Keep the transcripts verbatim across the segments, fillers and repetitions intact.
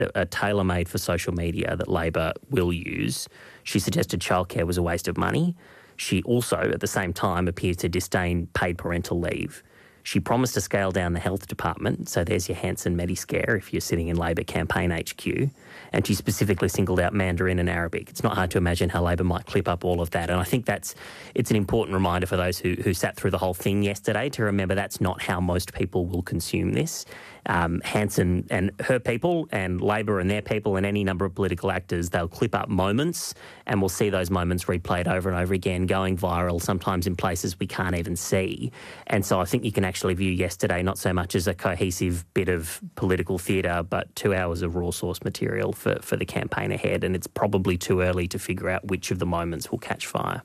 that are tailor-made for social media that Labor will use. She suggested childcare was a waste of money. She also, at the same time, appears to disdain paid parental leave. She promised to scale down the health department, so there's your Hanson Mediscare if you're sitting in Labor campaign H Q. And she specifically singled out Mandarin and Arabic. It's not hard to imagine how Labor might clip up all of that. And I think that's it's an important reminder for those who, who sat through the whole thing yesterday to remember that's not how most people will consume this. Um, Hanson and her people and Labor and their people and any number of political actors, they'll clip up moments and we'll see those moments replayed over and over again, going viral, sometimes in places we can't even see. And so I think you can actually view yesterday not so much as a cohesive bit of political theatre, but two hours of raw source material for, for the campaign ahead. And it's probably too early to figure out which of the moments will catch fire.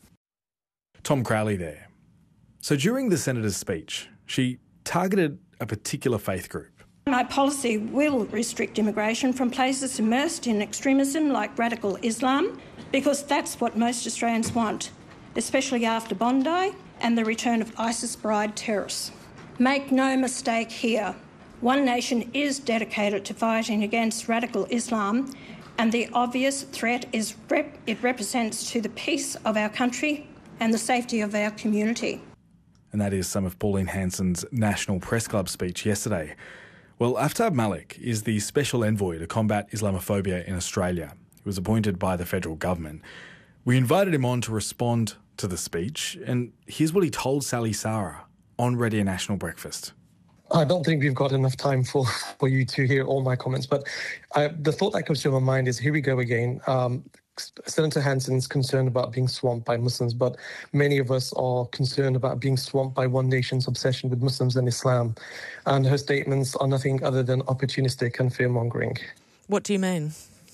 Tom Crowley there. So during the Senator's speech, she targeted a particular faith group. My policy will restrict immigration from places immersed in extremism like radical Islam, because that's what most Australians want, especially after Bondi and the return of ISIS bride terrorists. Make no mistake here, One Nation is dedicated to fighting against radical Islam, and the obvious threat is rep- it represents to the peace of our country and the safety of our community. And that is some of Pauline Hanson's National Press Club speech yesterday. Well, Aftab Malik is the Special Envoy to combat Islamophobia in Australia. He was appointed by the federal government. We invited him on to respond to the speech, and here's what he told Sally Sarah on Radio National Breakfast. I don't think we've got enough time for, for you to hear all my comments, but I, the thought that comes to my mind is, here we go again. Um, Senator Hanson's concerned about being swamped by Muslims, but many of us are concerned about being swamped by One Nation's obsession with Muslims and Islam. And her statements are nothing other than opportunistic and fear-mongering. What do you mean?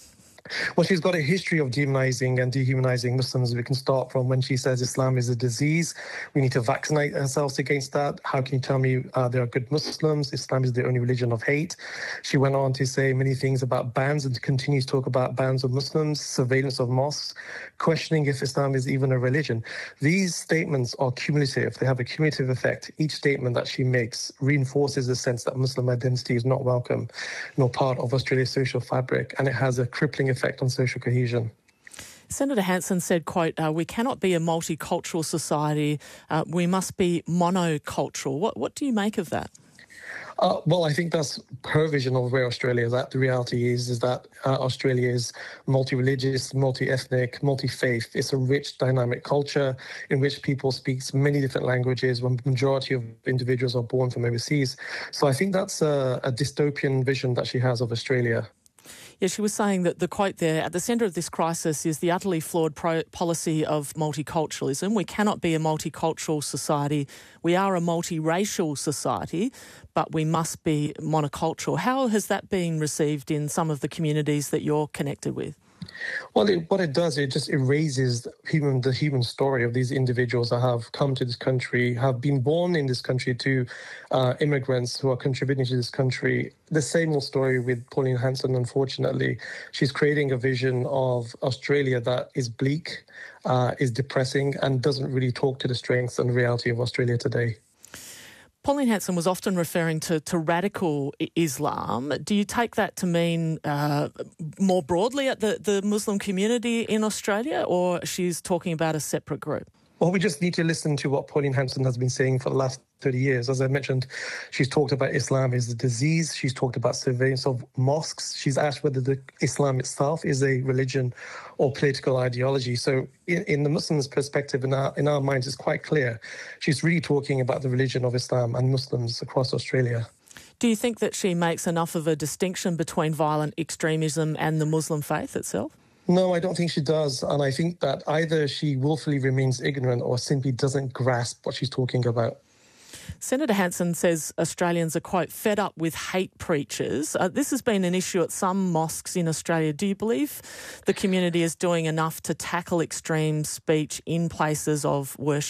Well, she's got a history of demonizing and dehumanizing Muslims. We can start from when she says Islam is a disease. We need to vaccinate ourselves against that. How can you tell me uh, there are good Muslims? Islam is the only religion of hate. She went on to say many things about bans and continues to talk about bans of Muslims, surveillance of mosques, questioning if Islam is even a religion. These statements are cumulative. They have a cumulative effect. Each statement that she makes reinforces the sense that Muslim identity is not welcome, nor part of Australia's social fabric, and it has a crippling effect on social cohesion. Senator Hanson said, quote, uh, we cannot be a multicultural society. Uh, we must be monocultural. What, what do you make of that? Uh, well, I think that's her vision of where Australia is at. The reality is, is that uh, Australia is multi-religious, multi-ethnic, multi-faith. It's a rich, dynamic culture in which people speak many different languages, when the majority of individuals are born from overseas. So I think that's a, a dystopian vision that she has of Australia. Yeah, she was saying that the quote there, at the centre of this crisis is the utterly flawed pro- policy of multiculturalism. We cannot be a multicultural society. We are a multiracial society, but we must be monocultural. How has that been received in some of the communities that you're connected with? Well, it, what it does, it just erases human, the human story of these individuals that have come to this country, have been born in this country, to uh, immigrants who are contributing to this country. The same old story with Pauline Hanson, unfortunately. She's creating a vision of Australia that is bleak, uh, is depressing, and doesn't really talk to the strengths and reality of Australia today. Pauline Hanson was often referring to, to radical Islam. Do you take that to mean uh, more broadly at the, the Muslim community in Australia, or she's talking about a separate group? Well, we just need to listen to what Pauline Hanson has been saying for the last thirty years. As I mentioned, she's talked about Islam is a disease. She's talked about surveillance of mosques. She's asked whether the Islam itself is a religion or political ideology. So in, in the Muslims' perspective, in our, in our minds, it's quite clear. She's really talking about the religion of Islam and Muslims across Australia. Do you think that she makes enough of a distinction between violent extremism and the Muslim faith itself? No, I don't think she does. And I think that either she willfully remains ignorant or simply doesn't grasp what she's talking about. Senator Hanson says Australians are, quote, fed up with hate preachers. Uh, this has been an issue at some mosques in Australia. Do you believe the community is doing enough to tackle extreme speech in places of worship?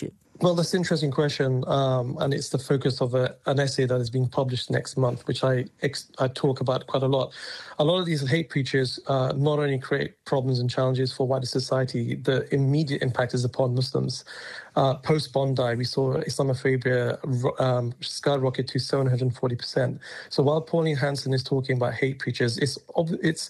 Well, that's an interesting question, um, and it's the focus of a, an essay that is being published next month, which I ex- I talk about quite a lot. A lot of these hate preachers uh, not only create problems and challenges for wider society, the immediate impact is upon Muslims. Uh, Post-Bondi, we saw Islamophobia um, skyrocket to seven hundred forty percent. So while Pauline Hanson is talking about hate preachers, it's, it's